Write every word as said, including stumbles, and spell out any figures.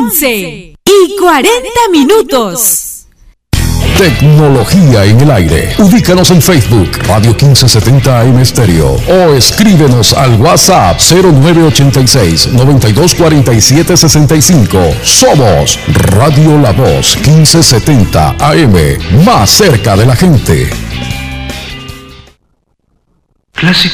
once y cuarenta minutos. Tecnología en el aire. Ubícanos en Facebook, Radio mil quinientos setenta A M Estéreo, o escríbenos al WhatsApp cero nueve ochenta y seis, noventa y dos cuarenta y siete sesenta y cinco. Somos Radio La Voz mil quinientos setenta A M, más cerca de la gente. Clásico